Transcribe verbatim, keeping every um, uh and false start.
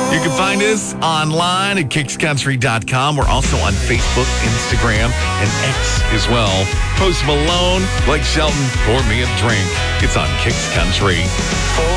You can find us online at kicks country dot com. We're also on Facebook, Instagram, and X as well. Post Malone, Blake Shelton, pour me a drink. It's on Kicks Country.